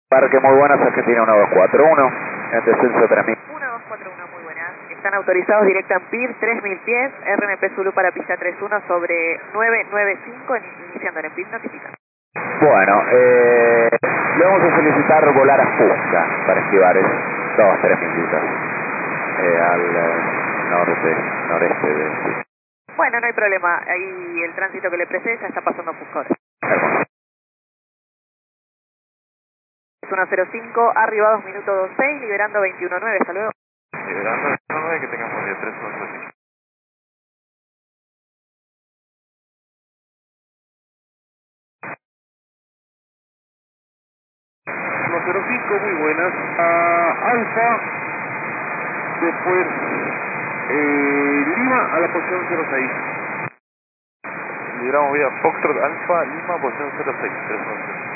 Parque muy buenas, Argentina 1241, en descenso 3000. 1241, muy buenas. Están autorizados directa en PIR 3000 pies, RNP Zulu para pista 31 sobre 995, iniciando en PIR, notifican. Bueno, le vamos a solicitar volar a Punta para esquivar 2-3 minutitos al noreste de... Bueno, no hay problema, ahí el tránsito que le precede ya está pasando Fusca ahora. Hermoso. 105, arriba 2 minutos 26, liberando 21.9, hasta luego. Liberando 21.9, que tengamos día 3-1-3. 105, muy buenas. Alfa, después Lima a la posición 06. Liberamos vía Foxtrot Alfa, Lima, posición 06, 313.